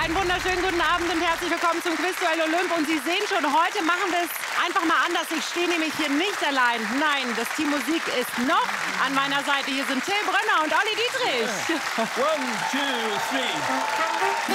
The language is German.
einen wunderschönen guten Abend und herzlich willkommen zum Quizduell Olymp. Und Sie sehen schon, heute machen wir es einfach mal anders. Ich stehe nämlich hier nicht allein. Nein, das Team Musik ist noch an meiner Seite. Hier sind Till Brönner und Olli Dietrich. 1, 2, 3.